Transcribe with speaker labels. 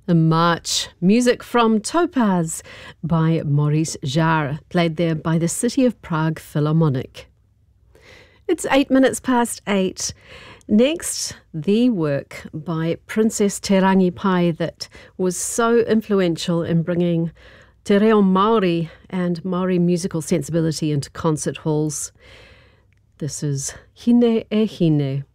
Speaker 1: A march, music from Topaz by Maurice Jarre, played there by the City of Prague Philharmonic. It's 8 minutes past 8. Next, the work by Princess Te Rangi Pai that was so influential in bringing te reo Māori and Māori musical sensibility into concert halls. This is Hine e Hine.